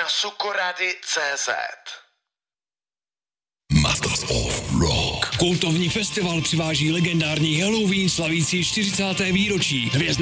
na sukorady.cz. Masters of Rock. Kultovní festival přiváží legendární Halloween slavící 40. výročí. Hvězdné